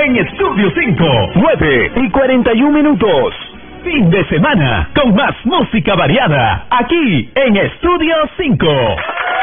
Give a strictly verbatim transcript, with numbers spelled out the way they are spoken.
en Estudio cinco. nueve y cuarenta y un minutos. Fin de semana con más música variada aquí en Estudio cinco.